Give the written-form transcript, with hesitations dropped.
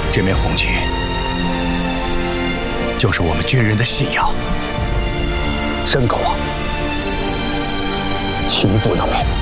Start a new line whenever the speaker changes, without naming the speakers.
这面红旗就是我们军人的信仰。
真狗啊！齐不能灭。